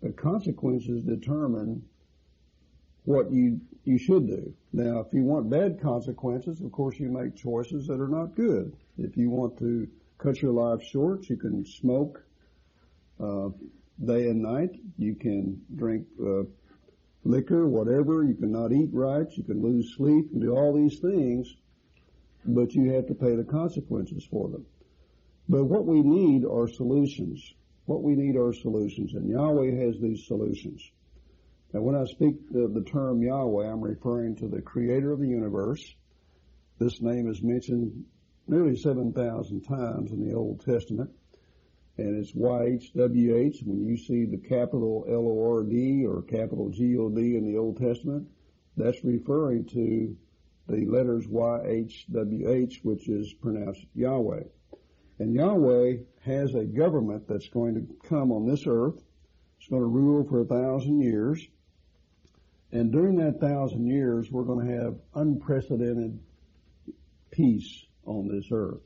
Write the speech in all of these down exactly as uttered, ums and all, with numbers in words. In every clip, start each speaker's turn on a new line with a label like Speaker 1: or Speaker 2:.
Speaker 1: The consequences determine what you you should do. Now, if you want bad consequences, of course, you make choices that are not good. If you want to cut your life short, you can smoke uh, day and night. You can drink uh, liquor, whatever. You can not eat right. You can lose sleep. You can do all these things, but you have to pay the consequences for them. But what we need are solutions. What we need are solutions, and Yahweh has these solutions. Now, when I speak the, the term Yahweh, I'm referring to the Creator of the universe. This name is mentioned nearly seven thousand times in the Old Testament, and it's Y H W H. When you see the capital L O R D or capital G O D in the Old Testament, that's referring to the letters Y H W H, which is pronounced Yahweh. And Yahweh has a government that's going to come on this earth. It's going to rule for a thousand years. And during that thousand years, we're going to have unprecedented peace on this earth.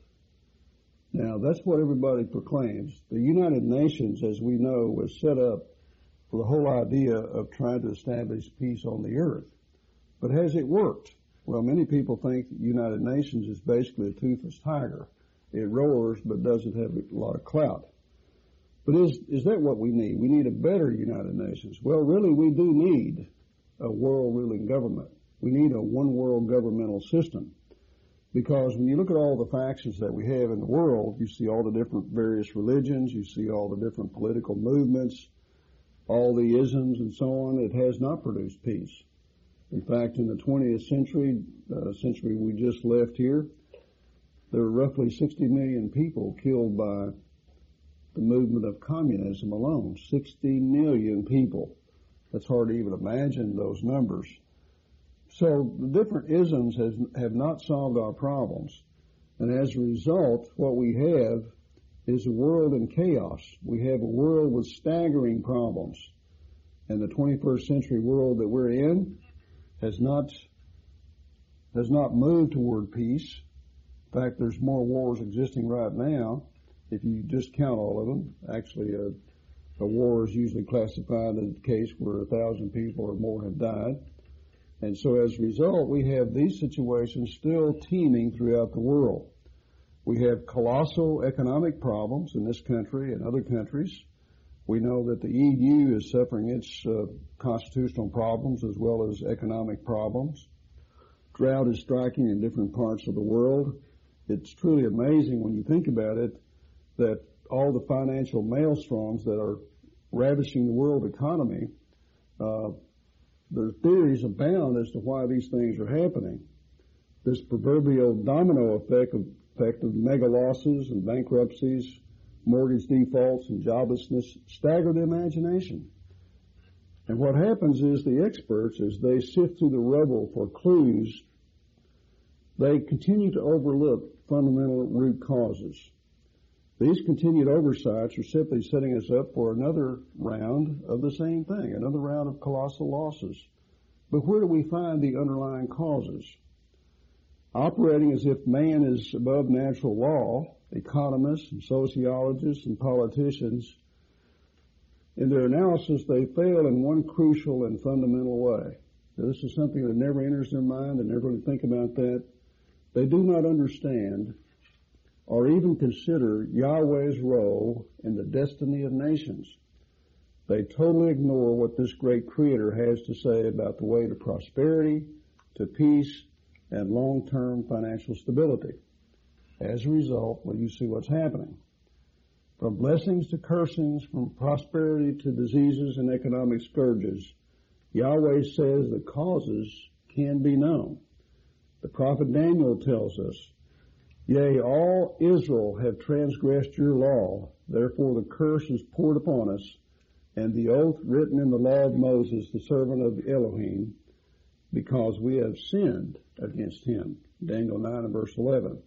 Speaker 1: Now, that's what everybody proclaims. The United Nations, as we know, was set up for the whole idea of trying to establish peace on the earth. But has it worked? Well, many people think the United Nations is basically a toothless tiger. It roars, but doesn't have a lot of clout. But is is that what we need? We need a better United Nations. Well, really, we do need a world ruling government. We need a one world governmental system. Because when you look at all the factions that we have in the world, you see all the different various religions, you see all the different political movements, all the isms and so on. It has not produced peace. In fact, in the twentieth century, uh, century we just left here, there were roughly sixty million people killed by the movement of communism alone. sixty million people. That's hard to even imagine those numbers. So the different isms has, have not solved our problems. And as a result, what we have is a world in chaos. We have a world with staggering problems. And the twenty-first century world that we're in has not, has not moved toward peace. In fact, there's more wars existing right now, if you just count all of them. Actually, a, a war is usually classified as a case where a thousand people or more have died. And so as a result, we have these situations still teeming throughout the world. We have colossal economic problems in this country and other countries. We know that the E U is suffering its uh, constitutional problems as well as economic problems. Drought is striking in different parts of the world. It's truly amazing when you think about it that all the financial maelstroms that are ravishing the world economy, uh, their theories abound as to why these things are happening. This proverbial domino effect of, effect of mega losses and bankruptcies, mortgage defaults and joblessness stagger the imagination. And what happens is the experts, as they sift through the rubble for clues, they continue to overlook fundamental root causes. These continued oversights are simply setting us up for another round of the same thing, another round of colossal losses. But where do we find the underlying causes? Operating as if man is above natural law, economists and sociologists and politicians, in their analysis, they fail in one crucial and fundamental way. Now, this is something that never enters their mind. They never really think about that. They do not understand or even consider Yahweh's role in the destiny of nations. They totally ignore what this great Creator has to say about the way to prosperity, to peace, and long-term financial stability. As a result, well, you see what's happening. From blessings to cursings, from prosperity to diseases and economic scourges, Yahweh says the causes can be known. The prophet Daniel tells us, "Yea, all Israel have transgressed your law, therefore the curse is poured upon us, and the oath written in the law of Moses, the servant of Elohim, because we have sinned against him." Daniel nine and verse eleven.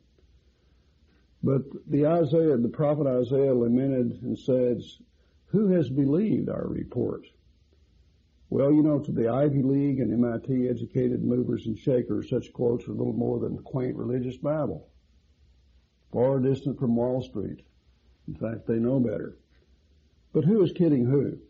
Speaker 1: But the Isaiah, the prophet Isaiah lamented and says, "Who has believed our report?" Well, you know, to the Ivy League and M I T educated movers and shakers, such quotes are little more than a quaint religious Bible. Far distant from Wall Street. In fact, they know better. But who is kidding who?